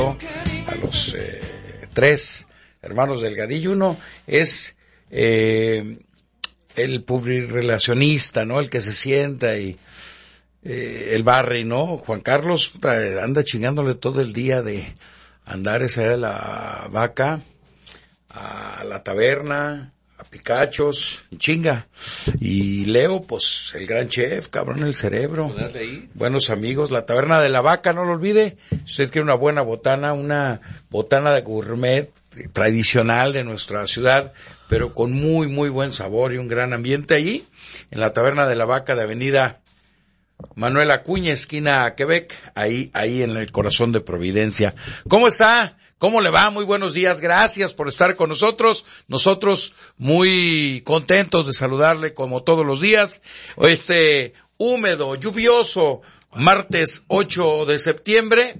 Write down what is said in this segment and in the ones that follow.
a los tres hermanos Delgadillo. Uno es el publirelacionista, ¿no? El que se sienta y el barri, ¿no? Juan Carlos anda chingándole todo el día de andar esa de la vaca a la taberna, a picachos, y chinga. Y Leo, pues, el gran chef, cabrón, el cerebro. Buenos amigos, la taberna de la vaca, no lo olvide. Si usted quiere una buena botana, una botana de gourmet tradicional de nuestra ciudad, pero con muy, muy buen sabor y un gran ambiente allí, en la taberna de la vaca de Avenida Manuel Acuña, esquina Quebec, ahí en el corazón de Providencia. ¿Cómo está? ¿Cómo le va? Muy buenos días, gracias por estar con nosotros. Nosotros muy contentos de saludarle como todos los días. Húmedo, lluvioso, martes 8 de septiembre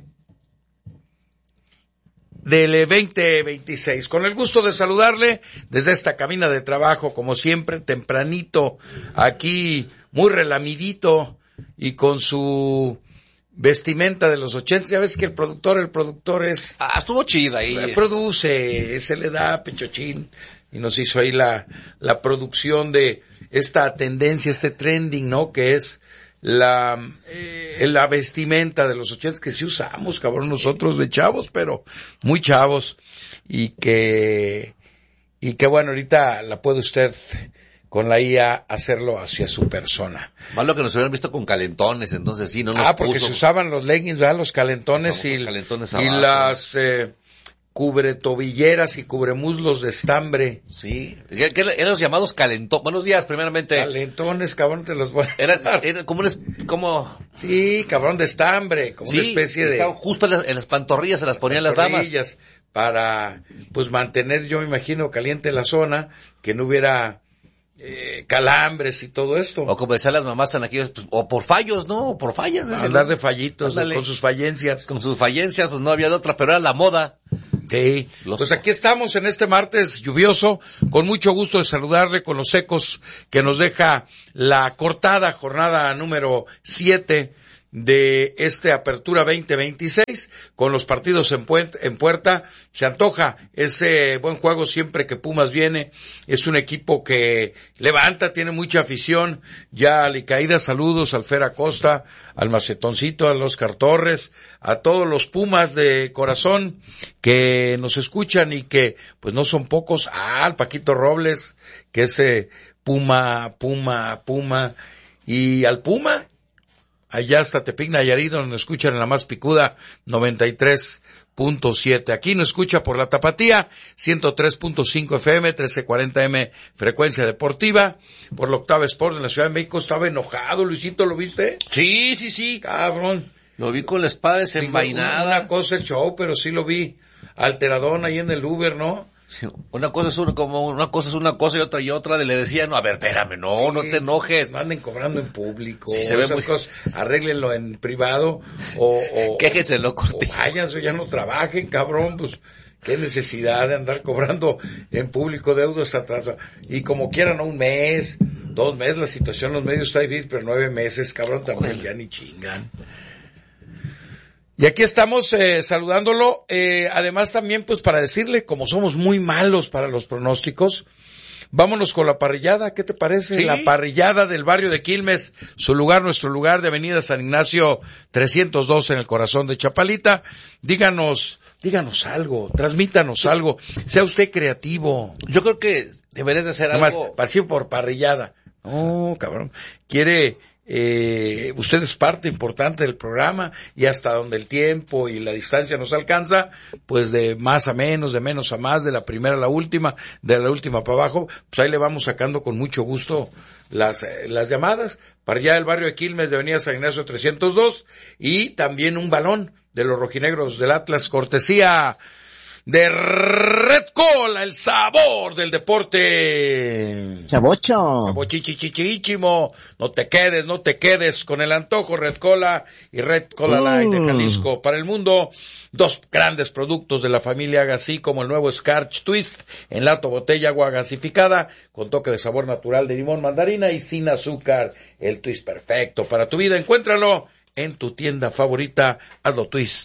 del 2026. Con el gusto de saludarle desde esta cabina de trabajo, como siempre, tempranito, aquí, muy relamidito, y con su vestimenta de los 80, ya ves que el productor es... estuvo chida ahí. Produce, se le da pechochín, y nos hizo ahí la producción de esta tendencia, este trending, ¿no? Que es la vestimenta de los 80 que sí usamos, cabrón, nosotros de chavos, pero muy chavos, y que bueno, ahorita la puede usted con la IA hacerlo hacia su persona. Más lo que nos hubieran visto con calentones, entonces sí, no nos porque se usaban los leggings, ¿verdad? Los calentones y las cubretobilleras y cubremuslos de estambre. Sí, eran los llamados calentones. Buenos días, primeramente. Calentones, cabrón, te los voy a... Era como... Sí, cabrón, de estambre, como una especie de... Estaban justo en las pantorrillas, se las ponían las damas. Para, pues, mantener, yo me imagino, caliente la zona, que no hubiera... calambres y todo esto. O como decían las mamás en aquí, pues, o por fallos, ¿no? O por fallas. Andar de fallitos, con sus fallencias. Con sus fallencias, pues no había de otra, pero era la moda. Sí, pues aquí estamos en este martes lluvioso, con mucho gusto de saludarle con los ecos que nos deja la cortada jornada número 7 de Apertura 2026, con los partidos en puerta. Se antoja ese buen juego siempre que Pumas viene. Es un equipo que levanta, tiene mucha afición. Ya Alicaída, saludos al Fer Acosta, al Macetoncito, al Oscar Torres, a todos los Pumas de corazón que nos escuchan y que pues no son pocos. Al Paquito Robles, que es Puma, y al Puma allá hasta Tepic, Nayarit, donde nos escuchan en la más picuda 93.7. Aquí nos escucha por la Tapatía 103.5 FM, 1340M frecuencia deportiva, por la Octava Sport en la Ciudad de México. Estaba enojado, Luisito, ¿lo viste? Sí. Cabrón. Lo vi con la espada desenvainada. Una cosa el show, pero sí lo vi alteradón ahí en el Uber, ¿no? Sí, una cosa es una cosa y otra le decía, no, a ver, espérame, no te enojes. No anden cobrando en público. Sí, esas cosas, arréglenlo en privado, o quéjenselo, Cortés. O váyanse, ya no trabajen, cabrón, pues, qué necesidad de andar cobrando en público deudas atrás. Y como quieran, un mes, 2 meses, la situación en los medios está difícil, pero 9 meses, cabrón, también ya ni chingan. Y aquí estamos saludándolo, además también pues para decirle, como somos muy malos para los pronósticos, vámonos con la parrillada, ¿qué te parece? ¿Sí? La parrillada del barrio de Quilmes, nuestro lugar de Avenida San Ignacio 302 en el corazón de Chapalita. Díganos algo, transmítanos algo, sea usted creativo. Yo creo que deberías de hacer algo. Pasivo por parrillada. No, cabrón, usted es parte importante del programa, y hasta donde el tiempo y la distancia nos alcanza, pues de más a menos, de menos a más, de la primera a la última, de la última para abajo, pues ahí le vamos sacando con mucho gusto las llamadas. Para allá del barrio de Quilmes de Avenida San Ignacio 302, y también un balón de los rojinegros del Atlas, cortesía de Red Cola, el sabor del deporte. Sabochichichichimo. No te quedes con el antojo. Red Cola y Red Cola Light de Jalisco. Para el mundo, 2 grandes productos de la familia Agassi, como el nuevo Scotch Twist en lata o botella, agua gasificada con toque de sabor natural de limón, mandarina y sin azúcar. El twist perfecto para tu vida. Encuéntralo en tu tienda favorita. Hazlo twist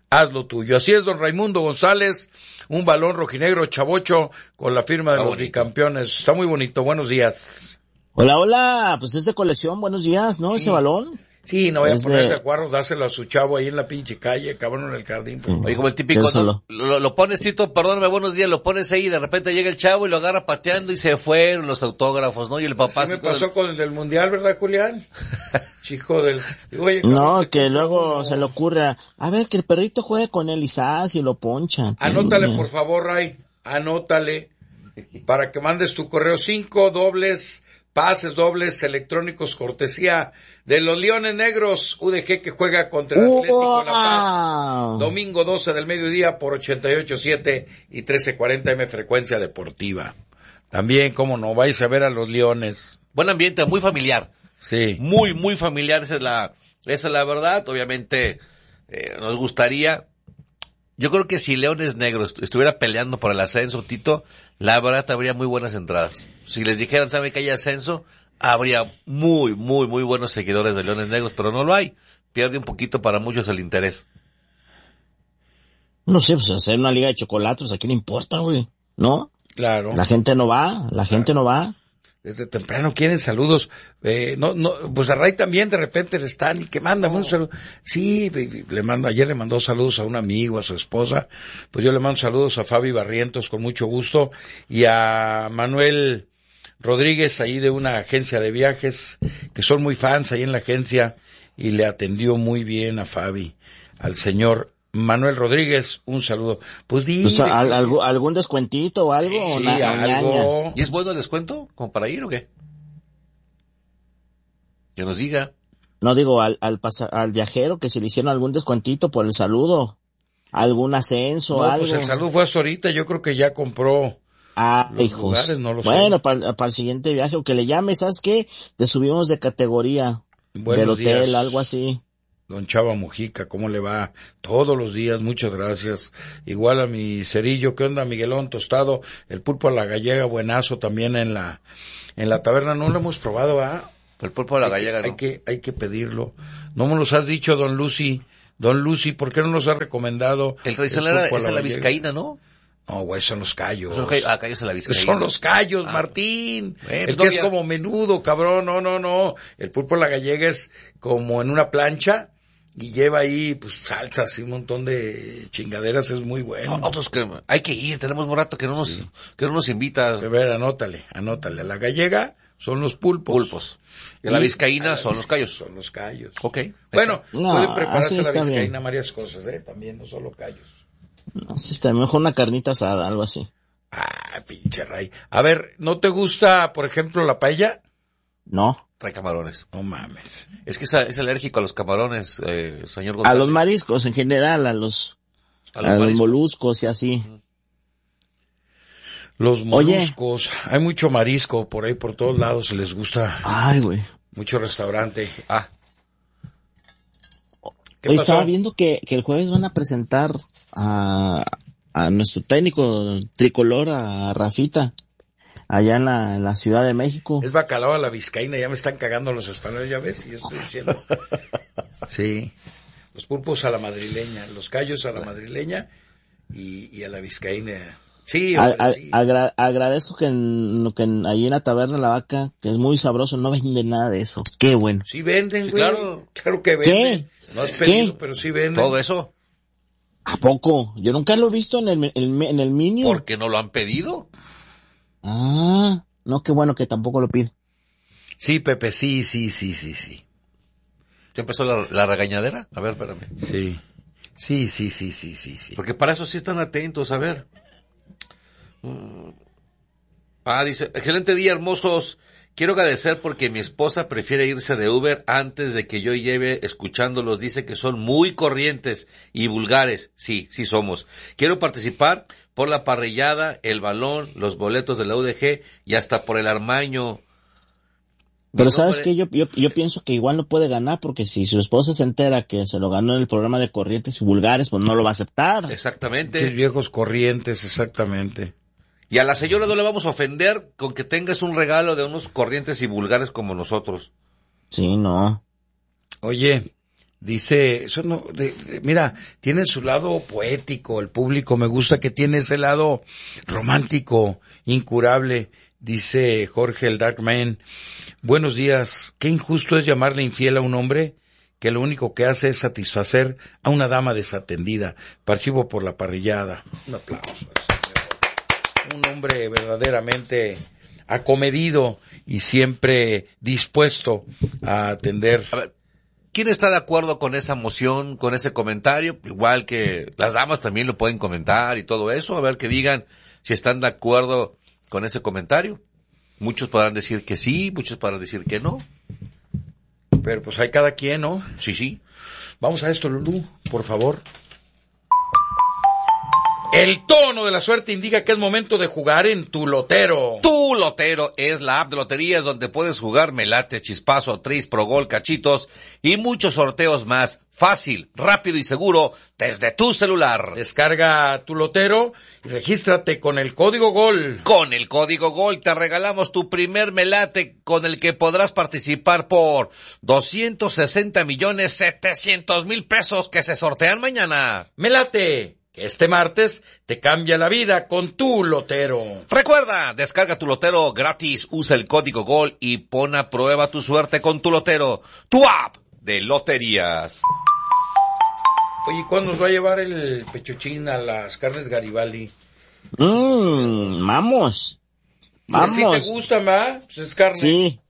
haz lo tuyo. Así es, don Raimundo González, un balón rojinegro chavocho con la firma de los bicampeones. Está muy bonito, buenos días. Hola, pues es de colección, buenos días, ¿no? Sí. Ese balón. Sí, no voy a ponerse de acuerdo, dáselo a su chavo ahí en la pinche calle, cabrón, en el jardín. Pues. Oye, como el típico, ¿no? Lo pones, Tito, perdóname, buenos días, lo pones ahí y de repente llega el chavo y lo agarra pateando y se fueron los autógrafos, ¿no? Y el papá... ¿Sí me pasó con el del Mundial, verdad, Julián? Chico del... Oye, no, que luego se le ocurre, a ver, que el perrito juegue con él y lo ponchan. Anótale, por favor, Ray, anótale, para que mandes tu correo 5 dobles... pases dobles electrónicos cortesía de los Leones Negros, UDG que juega contra el Atlético La Paz, domingo 12 del mediodía por 88.7 y 1340 M frecuencia deportiva. También, cómo no, vais a ver a los Leones. Buen ambiente, muy familiar. Sí. Muy, muy familiar, esa es la verdad. Obviamente, nos gustaría... Yo creo que si Leones Negros estuviera peleando por el ascenso, Tito, la verdad habría muy buenas entradas. Si les dijeran, ¿sabe que hay ascenso? Habría muy, muy, muy buenos seguidores de Leones Negros, pero no lo hay. Pierde un poquito para muchos el interés. No sé, pues hacer una liga de chocolates, ¿a quién le importa, güey? ¿No? Claro. La gente no va. Desde temprano quieren saludos, pues a Ray también de repente le están y que manda un saludo. Sí, ayer le mandó saludos a un amigo, a su esposa, pues yo le mando saludos a Fabi Barrientos con mucho gusto y a Manuel Rodríguez ahí de una agencia de viajes, que son muy fans ahí en la agencia y le atendió muy bien a Fabi, al señor Manuel Rodríguez, un saludo. Pues algún descuentito o algo. Sí, algo. ¿Y es bueno el descuento? ¿Como para ir o qué? Que nos diga. No, digo, al viajero que se le hicieron algún descuentito por el saludo. Algún ascenso, algo. Pues el saludo fue hasta ahorita, yo creo que ya compró. Los hijos. Lugares, no lo bueno, sé. Para el siguiente viaje, o que le llame, ¿sabes qué? Te subimos de categoría. Buenos del hotel, días. Algo así. Don Chava Mujica, ¿cómo le va? Todos los días, muchas gracias. Igual a mi Cerillo, ¿qué onda, Miguelón Tostado? El pulpo a la gallega, buenazo también en la taberna, no lo hemos probado, ¿ah? El pulpo a la gallega, ¿no? Hay que pedirlo. No me los has dicho, Don Lucy, ¿por qué no nos has recomendado? El tradicional es en la vizcaína, ¿no? No, güey, son los callos. Callos en la vizcaína. Son los callos, Martín. El que es como menudo, cabrón. No. El pulpo a la gallega es como en una plancha y lleva ahí, pues, salsas y un montón de chingaderas, es muy bueno. Otros que hay que ir, tenemos un rato que no nos invita. A ver, anótale. La gallega son los pulpos. Y la vizcaína son los callos. Son los callos. Ok. Bueno, pueden prepararse la vizcaína varias cosas, también, no solo callos. No, sí está mejor una carnita asada, algo así. Ah, pinche Ray. A ver, ¿no te gusta, por ejemplo, la paella? No. Trae camarones. No mames. Es que es alérgico a los camarones, señor González. A los mariscos en general, a los moluscos y así. Los moluscos. Oye, hay mucho marisco por ahí, por todos lados, les gusta. Ay, güey. Mucho restaurante. Hoy estaba viendo que el jueves van a presentar a nuestro técnico tricolor, a Rafita, allá en la Ciudad de México. Es bacalao a la vizcaína, ya me están cagando los españoles, ya ves, y yo estoy diciendo. Sí. Los pulpos a la madrileña, los callos a la madrileña y a la vizcaína. Sí, sí. Agradezco que ahí en la taberna La Vaca, que es muy sabroso, no venden nada de eso. Qué bueno. Sí venden, sí, güey. Claro que venden. ¿Qué? No has pedido, pero sí venden. ¿Todo eso? ¿A poco? Yo nunca lo he visto en el menú. ¿Por qué no lo han pedido? Ah, no, qué bueno que tampoco lo pide. Sí, Pepe, sí. ¿Ya empezó la regañadera? A ver, espérame. Sí. Porque para eso sí están atentos, a ver. Dice, excelente día, hermosos. Quiero agradecer porque mi esposa prefiere irse de Uber antes de que yo lleve escuchándolos. Dice que son muy corrientes y vulgares. Sí somos. Quiero participar por la parrillada, el balón, los boletos de la UDG y hasta por el armaño. Pero ¿sabes qué? Yo pienso que igual no puede ganar porque si su esposa se entera que se lo ganó en el programa de corrientes y vulgares, pues no lo va a aceptar. Exactamente. Los viejos corrientes, exactamente. Y a la señora no le vamos a ofender con que tengas un regalo de unos corrientes y vulgares como nosotros. Sí, no. Oye, Dice, eso no, mira, tiene su lado poético, el público, me gusta que tiene ese lado romántico, incurable, dice Jorge el Darkman. Buenos días, qué injusto es llamarle infiel a un hombre que lo único que hace es satisfacer a una dama desatendida. Participo por la parrillada. Un aplauso, señor. Un hombre verdaderamente acomedido y siempre dispuesto a atender. A ver, ¿quién está de acuerdo con esa moción, con ese comentario? Igual que las damas también lo pueden comentar y todo eso, a ver que digan si están de acuerdo con ese comentario. Muchos podrán decir que sí, muchos podrán decir que no. Pero pues hay cada quien, ¿no? Sí, sí. Vamos a esto, Lulú, por favor. El tono de la suerte indica que es momento de jugar en Tu Lotero. Tu Lotero es la app de loterías donde puedes jugar Melate, Chispazo, Tris, Pro Gol, Cachitos y muchos sorteos más. Fácil, rápido y seguro desde tu celular. Descarga Tu Lotero y regístrate con el código GOL. Con el código GOL te regalamos tu primer Melate con el que podrás participar por 260,700,000 pesos que se sortean mañana. Melate. Este martes te cambia la vida con Tu Lotero. Recuerda, descarga Tu Lotero gratis, usa el código GOL y pon a prueba tu suerte con Tu Lotero, tu app de loterías. Oye, ¿cuándo nos va a llevar el pechuchín a las carnes Garibaldi? Vamos. Vamos. ¿Sí te gusta, ma? Pues es carne. Sí,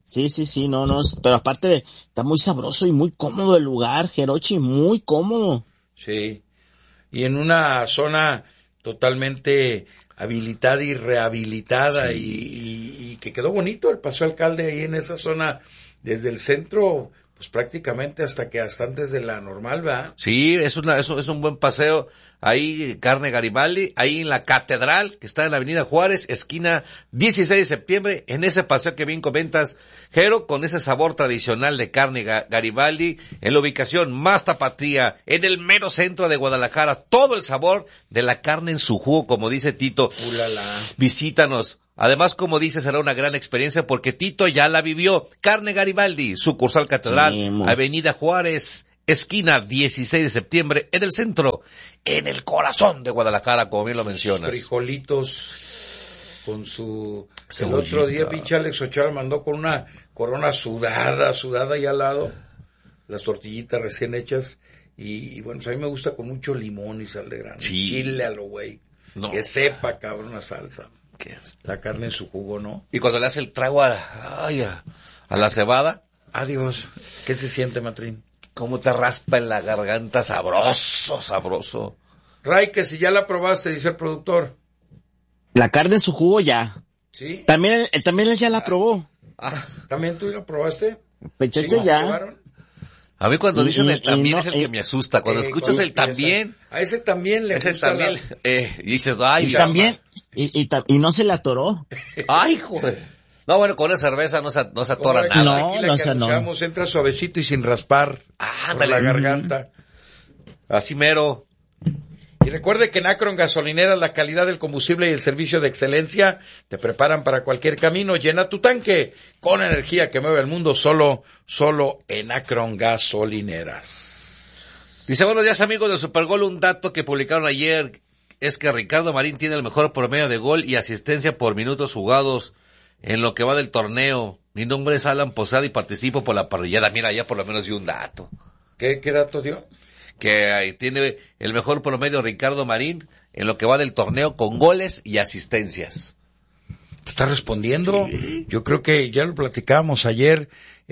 no, pero aparte está muy sabroso y muy cómodo el lugar, Jerochi, muy cómodo. Sí. Y en una zona totalmente habilitada y rehabilitada, sí. y que quedó bonito el Paseo Alcalde ahí en esa zona, desde el centro, pues prácticamente hasta antes de la normal, ¿verdad? Sí, es un buen paseo. Ahí, carne Garibaldi, ahí en la Catedral, que está en la Avenida Juárez, esquina 16 de septiembre, en ese paseo que bien comentas, Jero, con ese sabor tradicional de carne Garibaldi, en la ubicación más tapatía, en el mero centro de Guadalajara, todo el sabor de la carne en su jugo, como dice Tito. ¡Ulala! Visítanos. Además, como dice, será una gran experiencia porque Tito ya la vivió. Carne Garibaldi, sucursal Catedral, sí, Avenida Juárez, esquina 16 de septiembre, en el centro, en el corazón de Guadalajara, como bien lo mencionas. Frijolitos con su... Cebollita. El otro día, pinche Alex Ochoa mandó con una corona sudada ahí al lado, las tortillitas recién hechas, y bueno, pues a mí me gusta con mucho limón y sal de grano. Sí. Chile a lo güey. No. Que sepa, cabrón, la salsa. La carne en su jugo, ¿no? Y cuando le hace el trago a la cebada. Adiós. ¿Qué se siente, Matrín? Cómo te raspa en la garganta, sabroso. Ray, que si ya la probaste, dice el productor. La carne en su jugo ya. ¿Sí? También él ya la probó. ¿También tú la probaste? Pechoche ¿Sí? ya. ¿Probaron? A mí cuando dicen el también es el que me asusta. Cuando escuchas el también. A ese también le gusta también, y dices, ay, y también, y no se le atoró. Ay, joder. No, bueno, con una cerveza no se atora nada. No, entra suavecito y sin raspar por la garganta. Así mero. Y recuerde que en Akron Gasolineras la calidad del combustible y el servicio de excelencia te preparan para cualquier camino. Llena tu tanque con energía que mueve el mundo solo en Akron Gasolineras. Dice, buenos días amigos de Supergol, un dato que publicaron ayer es que Ricardo Marín tiene el mejor promedio de gol y asistencia por minutos jugados en lo que va del torneo. Mi nombre es Alan Posada y participo por la parrillada. Mira, ya por lo menos dio un dato. ¿Qué dato dio? Que ahí tiene el mejor promedio Ricardo Marín en lo que va del torneo con goles y asistencias. ¿Está respondiendo? Sí. Yo creo que ya lo platicábamos ayer.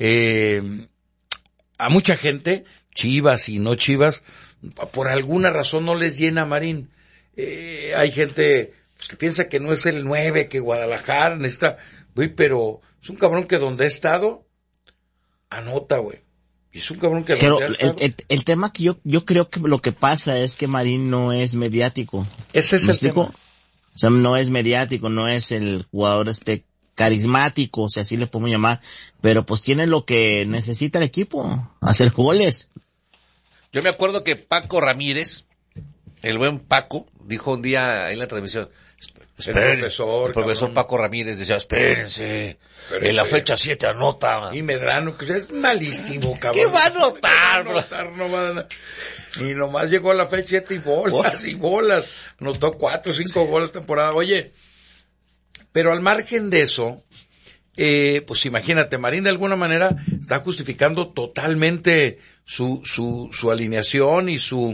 A mucha gente, Chivas y no Chivas, por alguna razón no les llena Marín. Hay gente que piensa que no es el 9, que Guadalajara necesita, güey, pero es un cabrón que donde ha estado, anota, güey. Y es un cabrón que pero el tema que yo creo que lo que pasa es que Marín no es mediático. Ese es el tema. O sea, no es mediático, no es el jugador carismático, o sea, así le podemos llamar, pero pues tiene lo que necesita el equipo, hacer goles. Yo me acuerdo que Paco Ramírez, el buen Paco, dijo un día en la transmisión, El profesor Paco Ramírez decía, espérense, en la fecha 7 anota. Y Medrano, que es malísimo, cabrón. ¿Qué va a anotar, bro? Y nomás llegó a la fecha 7 y bolas. Anotó 4 o 5 goles temporada. Oye, pero al margen de eso, pues imagínate, Marín de alguna manera está justificando totalmente su alineación y su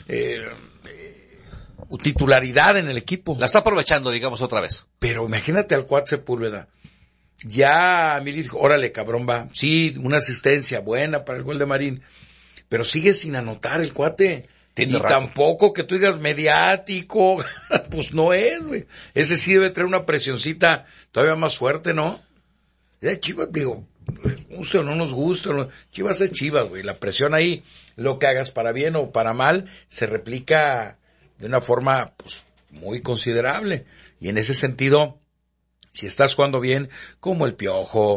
titularidad en el equipo. La está aprovechando, digamos, otra vez. Pero imagínate al Cuat Sepúlveda. Ya Mili dijo, órale, cabrón, va. Sí, una asistencia buena para el gol de Marín. Pero sigue sin anotar el cuate. Y tampoco que tú digas mediático. Pues no es, güey. Ese sí debe traer una presioncita todavía más fuerte, ¿no? Chivas, digo, nos guste o no nos gusta. Chivas es Chivas, güey. La presión ahí, lo que hagas para bien o para mal, se replica de una forma, pues, muy considerable. Y en ese sentido, si estás jugando bien, como el Piojo,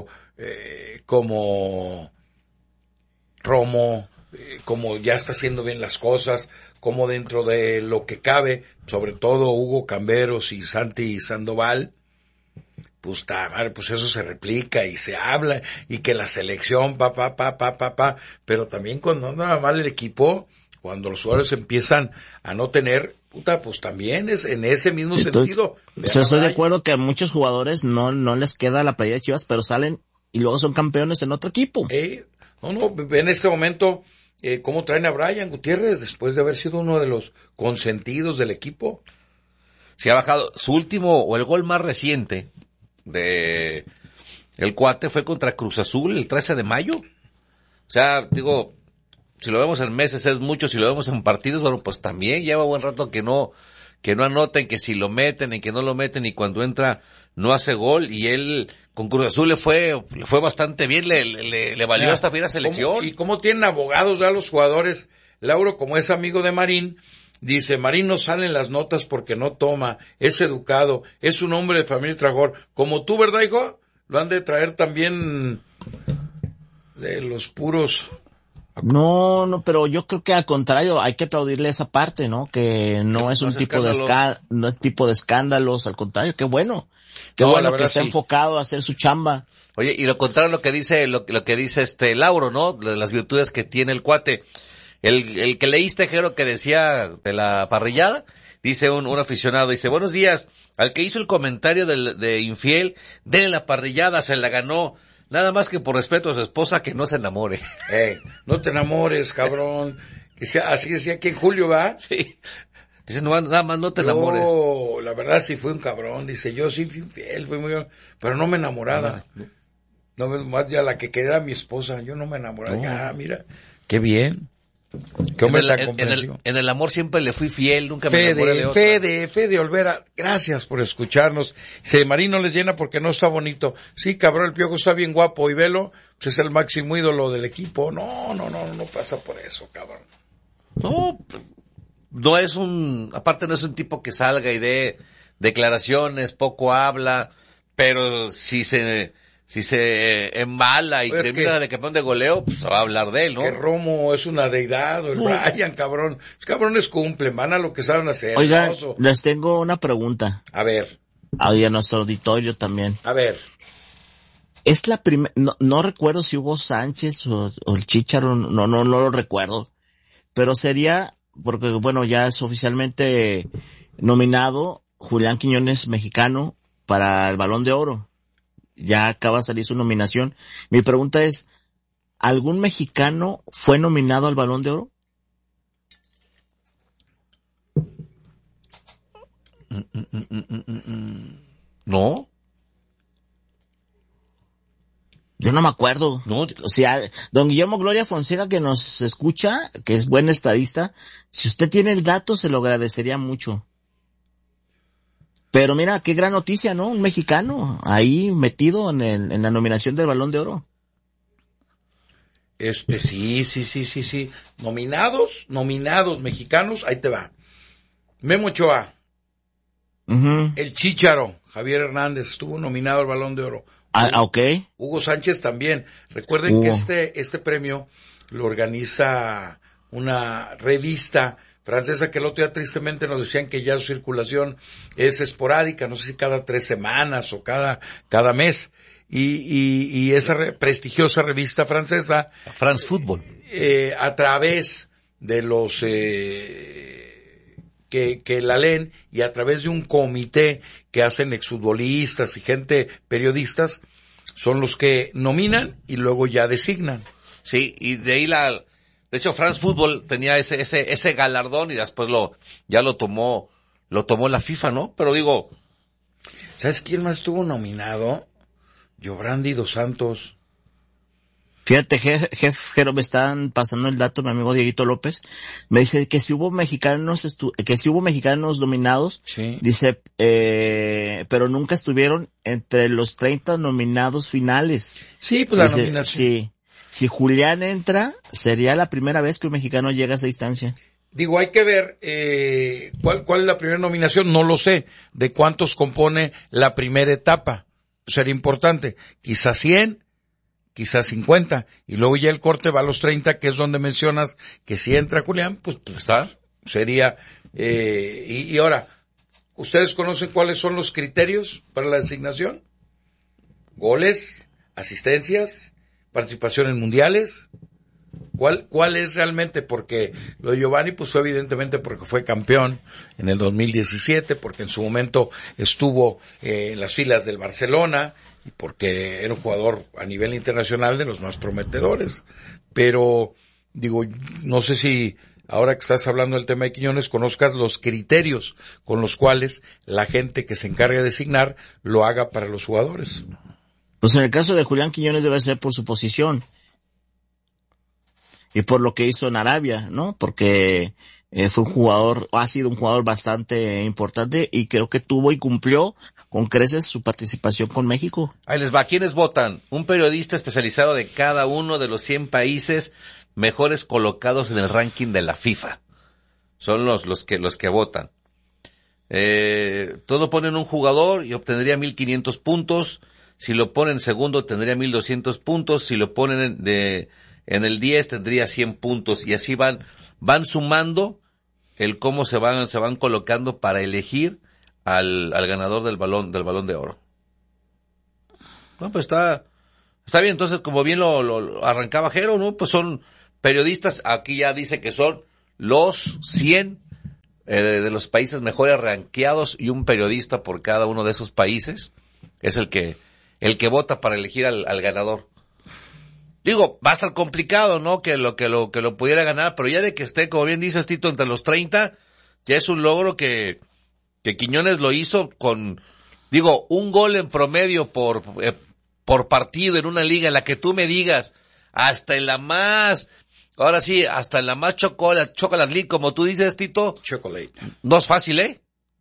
como Romo, como ya está haciendo bien las cosas, como dentro de lo que cabe, sobre todo Hugo Camberos y Santi Sandoval, pues pues eso se replica y se habla, y que la selección, pero también cuando anda mal el equipo, cuando los jugadores empiezan a no tener, pues también es en ese mismo sentido. Estoy de acuerdo que a muchos jugadores no les queda la playera de Chivas, pero salen y luego son campeones en otro equipo. En este momento, ¿cómo traen a Brian Gutiérrez después de haber sido uno de los consentidos del equipo? Se ha bajado. Su último, o el gol más reciente de el Cuate fue contra Cruz Azul el 13 de mayo. O sea, digo, si lo vemos en meses es mucho, si lo vemos en partidos, bueno, pues también lleva buen rato que no anoten, que si lo meten y que no lo meten, y cuando entra no hace gol, y él con Cruz Azul le fue bastante bien, le valió hasta bien la selección. ¿Y cómo tienen abogados ya los jugadores? Lauro, como es amigo de Marín, dice, Marín no sale en las notas porque no toma, es educado, es un hombre de familia y trabajador. Como tú, ¿verdad, hijo? Lo han de traer también de los puros. No, pero yo creo que al contrario, hay que aplaudirle esa parte, ¿no? Que no es un tipo de escándalos, al contrario, qué bueno. Qué bueno que esté enfocado a hacer su chamba. Oye, y lo contrario lo que dice Lauro, ¿no? De las virtudes que tiene el Cuate. El que leíste, Jero, que decía de la parrillada, dice un aficionado, dice, buenos días, al que hizo el comentario de infiel, denle la parrillada, se la ganó. Nada más que por respeto a su esposa, que no se enamore. No te enamores, cabrón. Así decía aquí en Julio, ¿va? Sí. Dice, no, nada más no te enamores. La verdad sí fui un cabrón. Dice, yo sí fui infiel, pero no me enamoraba. No, más ya la que quería era mi esposa. Yo no me enamoraba. Ya, mira. Qué bien. Qué hombre la comprensión. En el amor siempre le fui fiel, nunca me enamoré de otra. Fede Olvera, gracias por escucharnos. Si Marín no les llena porque no está bonito. Sí, cabrón, el Piojo está bien guapo y velo, pues es el máximo ídolo del equipo. No pasa por eso, cabrón. No es aparte no es un tipo que salga y dé declaraciones, poco habla, pero si se embala y termina de campeón de goleo, pues se va a hablar de él, ¿no? Que Romo es una deidad, o el Brian, cabrón. Los cabrones cumplen, van a lo que saben hacer. Oigan, les tengo una pregunta. A ver. Y a nuestro auditorio también. A ver. Es la primera, no recuerdo si Hugo Sánchez o el Chícharo, no lo recuerdo. Pero sería, porque bueno, ya es oficialmente nominado Julián Quiñones, mexicano, para el Balón de Oro. Ya acaba de salir su nominación. Mi pregunta es, ¿algún mexicano fue nominado al Balón de Oro? ¿No? Yo no me acuerdo. No. O sea, don Guillermo Gloria Fonseca, que nos escucha, que es buen estadista, si usted tiene el dato, se lo agradecería mucho. Pero mira, qué gran noticia, ¿no? Un mexicano ahí metido en la nominación del Balón de Oro. Sí. Nominados mexicanos, ahí te va. Memo Ochoa. Uh-huh. El Chícharo, Javier Hernández, estuvo nominado al Balón de Oro. Ok. Hugo Sánchez también. Recuerden que este premio lo organiza una revista Francesa, que el otro día tristemente nos decían que ya su circulación es esporádica, no sé si cada 3 semanas o cada mes. Y esa prestigiosa revista francesa, France Football, a través de los que la leen y a través de un comité que hacen exfutbolistas y gente periodistas, son los que nominan y luego ya designan. Sí, y de ahí de hecho France Football tenía ese galardón y después ya lo tomó la FIFA, ¿no? Pero digo, ¿sabes quién más estuvo nominado? Yobrandi Dos Santos. Fíjate, Jero, me están pasando el dato, mi amigo Dieguito López, me dice que si hubo mexicanos nominados, sí. Dice, pero nunca estuvieron entre los 30 nominados finales. Sí, pues dice, la nominación. Sí. Si Julián entra, sería la primera vez que un mexicano llega a esa instancia. Digo, hay que ver cuál es la primera nominación, no lo sé, de cuántos compone la primera etapa. Sería importante, quizás 100, quizás 50, y luego ya el corte va a los 30, que es donde mencionas que si entra Julián, pues está, sería, y ahora, ¿ustedes conocen cuáles son los criterios para la designación? Goles, asistencias, participación en mundiales. ¿Cuál es realmente? Porque lo de Giovanni pues fue evidentemente porque fue campeón en el 2017, porque en su momento estuvo en las filas del Barcelona y porque era un jugador a nivel internacional de los más prometedores. Pero digo, no sé si ahora que estás hablando del tema de Quiñones conozcas los criterios con los cuales la gente que se encarga de designar lo haga para los jugadores. Pues en el caso de Julián Quiñones debe ser por su posición. Y por lo que hizo en Arabia, ¿no? Porque ha sido un jugador bastante importante y creo que tuvo y cumplió con creces su participación con México. Ahí les va. ¿Quiénes votan? Un periodista especializado de cada uno de los 100 países mejores colocados en el ranking de la FIFA. Son los que votan. Todo ponen un jugador y obtendría 1,500 puntos. Si lo ponen segundo tendría 1,200 puntos. Si lo ponen en el 10 tendría 100 puntos y así van sumando el cómo se van colocando para elegir al ganador del balón de oro. No, pues está bien. Entonces, como bien lo arrancaba Jero, ¿no? Pues son periodistas, aquí ya dice que son los 100 de los países mejores rankeados y un periodista por cada uno de esos países es el que vota para elegir al ganador. Digo, va a estar complicado, ¿no? Que lo pudiera ganar, pero ya de que esté, como bien dices, Tito, entre los 30, ya es un logro que Quiñones lo hizo con, un gol en promedio por partido en una liga en la que tú me digas, hasta en la más Chocolate League, como tú dices, Tito. Chocolate. No es fácil, ¿eh?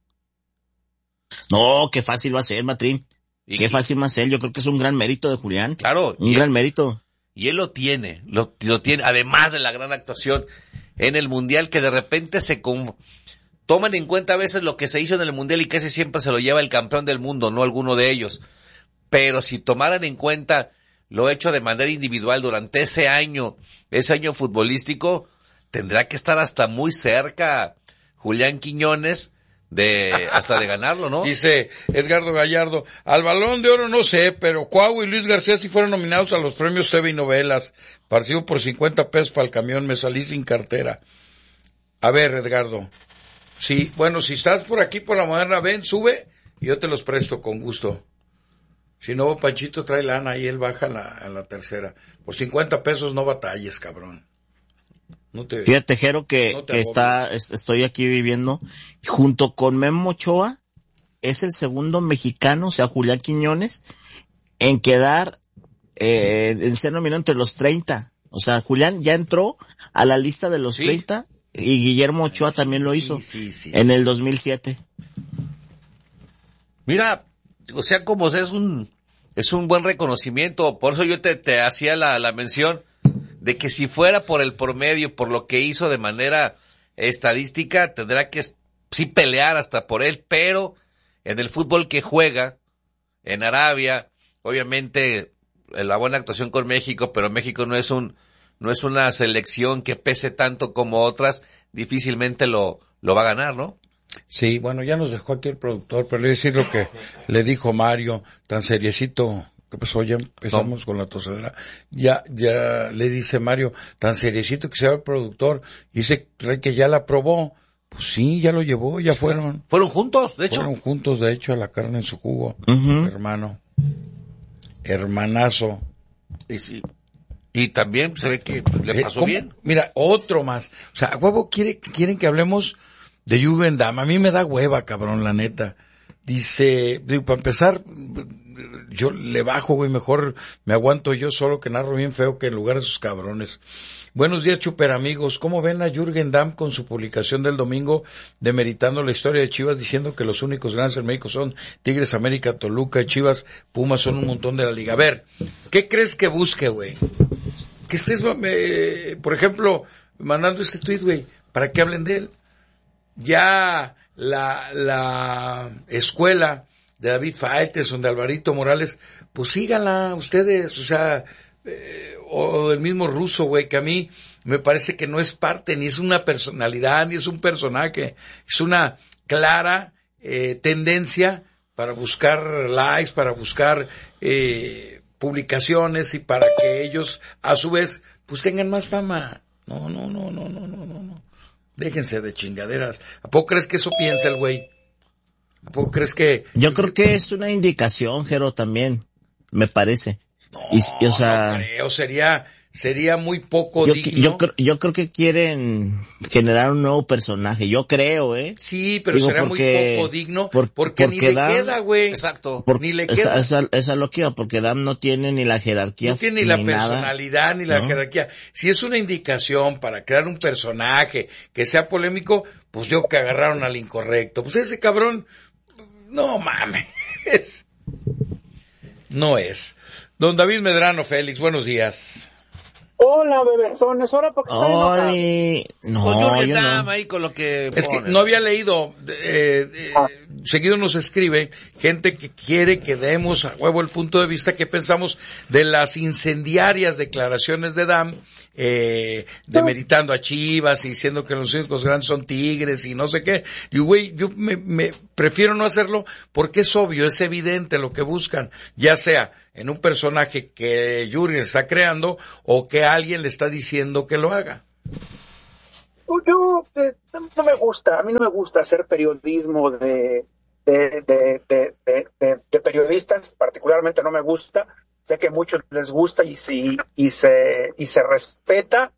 No, qué fácil va a ser, Matrín. Qué fácil va a ser. Yo creo que es un gran mérito de Julián. Claro. Un gran mérito. Y él lo tiene, además de la gran actuación en el Mundial, que de repente toman en cuenta a veces lo que se hizo en el Mundial y casi siempre se lo lleva el campeón del mundo, no alguno de ellos. Pero si tomaran en cuenta lo hecho de manera individual durante ese año futbolístico, tendrá que estar hasta muy cerca Julián Quiñones hasta de ganarlo, ¿no? Dice Edgardo Gallardo, al Balón de Oro no sé, pero Cuau y Luis García sí fueron nominados a los premios TV y novelas. Partido por 50 pesos para el camión, me salí sin cartera. A ver, Edgardo. Sí, bueno, si estás por aquí por la Moderna, ven, sube y yo te los presto con gusto. Si no, Panchito trae lana y él baja a la tercera. Por 50 pesos no batalles, cabrón. Fíjate, Jero, que estoy aquí viviendo junto con Memo Ochoa, es el segundo mexicano, o sea, Julián Quiñones, en ser nominado entre los 30. O sea, Julián ya entró a la lista de los 30 y Guillermo Ochoa también lo hizo en el 2007. Mira, o sea, como es un buen reconocimiento, por eso yo te hacía la mención de que si fuera por el promedio, por lo que hizo de manera estadística, tendrá que sí pelear hasta por él, pero en el fútbol que juega en Arabia, obviamente la buena actuación con México, pero México no es un no es una selección que pese tanto como otras, difícilmente lo va a ganar, ¿no? Sí, bueno, ya nos dejó aquí el productor, pero le voy a decir lo que le dijo Mario, tan seriecito. ¿Qué pasó? Ya empezamos con la tosedera. Ya le dice Mario, tan seriecito que se va el productor. Dice que ya la probó. Pues sí, ya lo llevó, ya fueron. Fueron juntos, de hecho. Fueron juntos, de hecho, a la carne en su jugo. Hermano. Hermanazo. Y sí. Y también se ve que le pasó bien. Mira, otro más. O sea, a huevo quieren que hablemos de Jürgen Damm. A mí me da hueva, cabrón, la neta. Dice, para empezar, yo le bajo, güey, mejor me aguanto yo solo que narro bien feo que en lugar de esos cabrones. Buenos días, Chuper amigos. ¿Cómo ven a Jürgen Damm con su publicación del domingo demeritando la historia de Chivas, diciendo que los únicos grandes en México son Tigres, América, Toluca, Chivas, Pumas son un montón de la liga? A ver, ¿qué crees que busque, güey? Que estés, por ejemplo, mandando este tweet, güey, para que hablen de él. Ya la escuela de David Faitelson, de Alvarito Morales, pues síganla ustedes, o sea, o del mismo Russo, güey, que a mí me parece que no es parte, ni es una personalidad, ni es un personaje, es una clara tendencia para buscar likes, para buscar publicaciones y para que ellos, a su vez, pues tengan más fama. No. Déjense de chingaderas. ¿A poco crees que eso piensa el güey? ¿A poco crees que...? Yo creo que es una indicación, Jero, también, me parece. No, o sea, no creo, sería muy poco digno. Yo creo que quieren generar un nuevo personaje, yo creo, Sí, pero será muy poco digno porque ni le queda, güey. Exacto. Ni le queda. Esa lo que porque Damm no tiene ni la jerarquía. No tiene ni la personalidad, ni la jerarquía. Si es una indicación para crear un personaje que sea polémico, pues yo que agarraron al incorrecto. Pues ese cabrón, no mames. No es. Don David Medrano Félix, buenos días. Hola, bebezón, es hora porque estoy enojado. No, con Jürgen yo Damm no. ahí con lo que es pone. que no había leído, seguido nos escribe gente que quiere que demos a huevo el punto de vista que pensamos de las incendiarias declaraciones de Damm, demeritando a Chivas y diciendo que los únicos grandes son Tigres y no sé qué. Y güey, yo me prefiero no hacerlo porque es obvio, es evidente lo que buscan, ya sea en un personaje que Jürgen está creando o que alguien le está diciendo que lo haga. No me gusta, a mí no me gusta hacer periodismo de periodistas, particularmente no me gusta. Sé que a muchos les gusta y se respeta,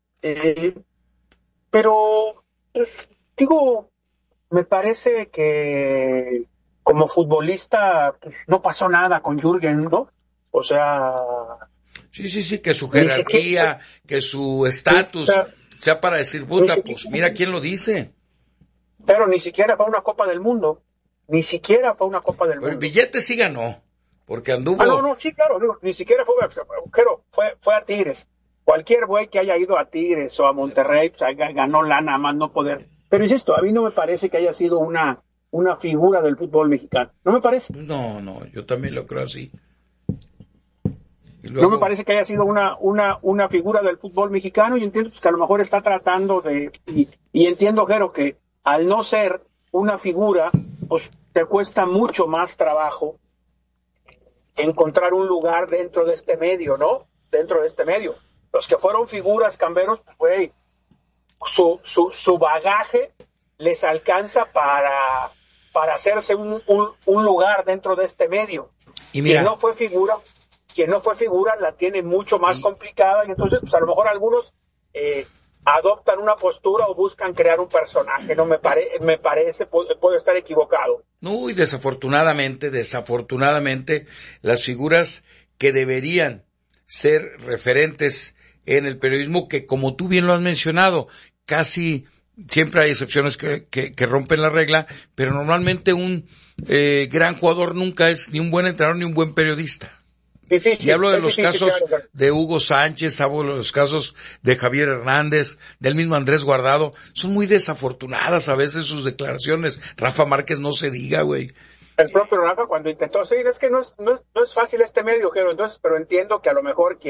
pero pues, digo, me parece que como futbolista pues, no pasó nada con Jürgen, ¿no? O sea... Sí, que su jerarquía, que su estatus sea para decir, puta, pues mira quién lo dice. Pero ni siquiera fue una Copa del Mundo, ni siquiera fue una Copa del Mundo. El billete sí ganó, porque anduvo... No, sí, claro, digo, ni siquiera fue a Tigres. Cualquier güey que haya ido a Tigres o a Monterrey, pues, ganó lana más no poder. Pero insisto, a mí no me parece que haya sido una figura del fútbol mexicano. No me parece. No, yo también lo creo así. No me parece que haya sido una figura del fútbol mexicano y entiendo pues, que a lo mejor está tratando de... Y entiendo, Jero, que al no ser una figura, pues te cuesta mucho más trabajo encontrar un lugar dentro de este medio, ¿no? Dentro de este medio. Los que fueron figuras, camberos, pues, güey, su bagaje les alcanza para hacerse un lugar dentro de este medio. Y mira, quien no fue figura la tiene mucho más complicada y entonces pues a lo mejor algunos adoptan una postura o buscan crear un personaje, no me parece, puedo estar equivocado. No, y desafortunadamente, las figuras que deberían ser referentes en el periodismo, que como tú bien lo has mencionado, casi siempre hay excepciones que rompen la regla, pero normalmente un gran jugador nunca es ni un buen entrenador ni un buen periodista. Difícil, y hablo de los casos claro. de Hugo Sánchez, hablo de los casos de Javier Hernández, del mismo Andrés Guardado. Son muy desafortunadas a veces sus declaraciones. Rafa Márquez no se diga, güey. El propio Rafa cuando intentó seguir, es que no es fácil este medio, Jero, entonces, pero entiendo que a lo mejor quien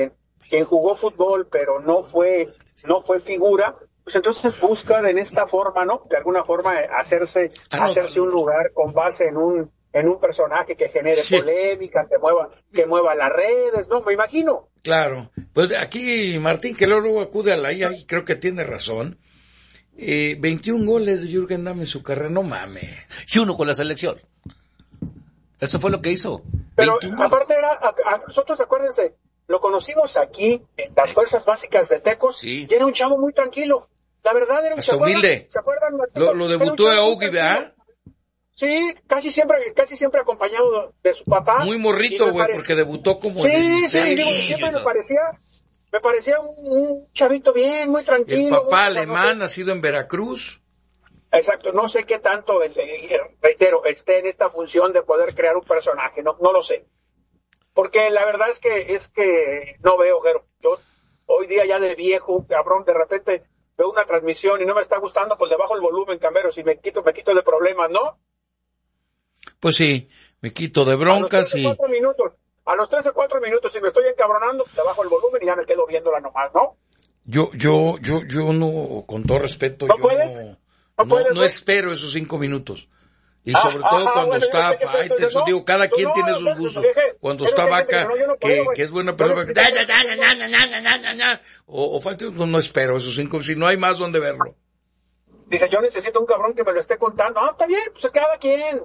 quien jugó fútbol pero no fue figura, pues entonces buscan en esta forma, ¿no? De alguna forma hacerse un lugar con base en un personaje que genere polémica, que mueva las redes, ¿no? Me imagino. Claro. Pues aquí Martín, que luego acude a la IA, y creo que tiene razón. 21 goles de Jürgen Damm en su carrera, no mames. Y uno con la selección. Eso fue lo que hizo. Pero aparte nosotros, acuérdense, lo conocimos aquí en las fuerzas básicas de Tecos, y era un chavo muy tranquilo. La verdad era un chavo humilde. ¿Se acuerdan? Lo debutó a Augi, ¿verdad? Sí, casi siempre acompañado de su papá. Muy morrito, güey, porque debutó como en el 16. Sí, siempre me parecía un chavito bien, muy tranquilo. El papá alemán, nacido en Veracruz. Exacto, no sé qué tanto, reitero, esté en esta función de poder crear un personaje, no lo sé. Porque la verdad es que no veo, Jero. Yo hoy día ya de viejo, cabrón, de repente veo una transmisión y no me está gustando, pues le bajo el volumen, Camberos, y me quito de problemas, ¿no? Pues sí, me quito de broncas a los 13 o 4 minutos, si me estoy encabronando, le bajo el volumen y ya me quedo viéndola nomás, ¿no? Yo no, con todo respeto, no espero esos 5 minutos. Y sobre todo cuando está Faitelson, digo, cada quien tiene sus gustos. Cuando está Vaca, que es buena persona, o Faitelson, no espero esos 5, si no hay más donde verlo. Dice, yo necesito un cabrón que me lo esté contando. Está bien, pues cada quien.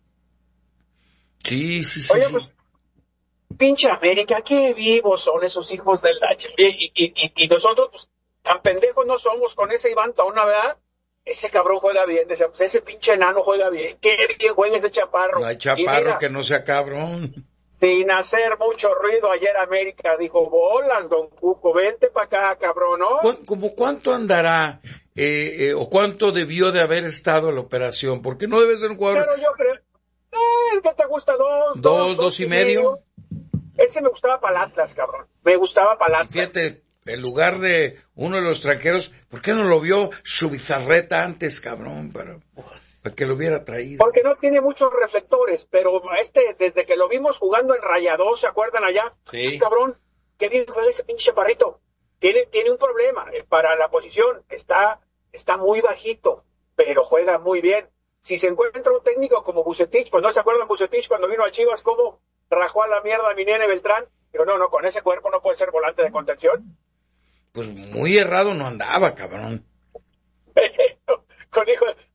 Sí. Oye, pues, pinche América, qué vivos son esos hijos del H. Y nosotros, pues, tan pendejos no somos con ese Iván Tona, ¿verdad? Ese cabrón juega bien, pues, ese pinche enano juega bien. Qué bien juega ese chaparro. No hay chaparro que no sea cabrón. Sin hacer mucho ruido, ayer América dijo, bolas, don Cuco, vente para acá, cabrón, ¿no? ¿Cómo cuánto andará, o cuánto debió de haber estado la operación? Porque no debe ser un jugador... Pero yo creo... ¿qué te gusta? ¿Dos y medio? Ese me gustaba para el Atlas, cabrón. Me gustaba para el Atlas. Fíjate, en lugar de uno de los extranjeros, ¿por qué no lo vio su bizarreta antes, cabrón? Para que lo hubiera traído. Porque no tiene muchos reflectores, pero desde que lo vimos jugando en Rayados, ¿se acuerdan allá? Sí. Cabrón, qué bien juega ese pinche parrito. Tiene un problema para la posición. Está muy bajito, pero juega muy bien. Si se encuentra un técnico como Vucetich, pues no se acuerdan Vucetich cuando vino a Chivas, cómo rajó a la mierda a mi nene Beltrán. Pero no, con ese cuerpo no puede ser volante de contención. Pues muy errado no andaba, cabrón.